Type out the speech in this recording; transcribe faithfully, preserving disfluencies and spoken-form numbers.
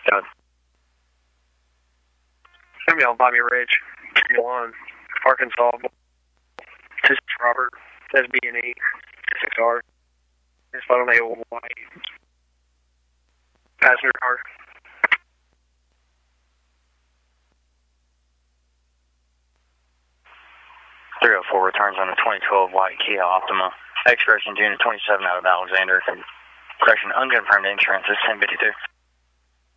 Got it. It's going to be on Bobby Ridge, one, Arkansas. This is Robert, S B and E, six R. It's on a white passenger car. three oh four returns on a twenty twelve white Kia Optima. Expiration June twenty-seventh out of Alexander. Correction, unconfirmed insurance is ten fifty-two.